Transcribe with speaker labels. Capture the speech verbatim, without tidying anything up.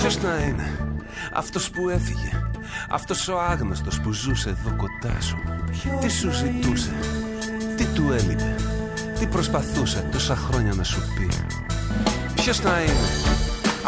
Speaker 1: Ποιος να είναι αυτός που έφυγε, αυτός ο άγνωστος που ζούσε εδώ κοντά σου? Τι σου ζητούσε, τι του έλειπε, τι προσπαθούσε τόσα χρόνια να σου πει? Ποιος να είναι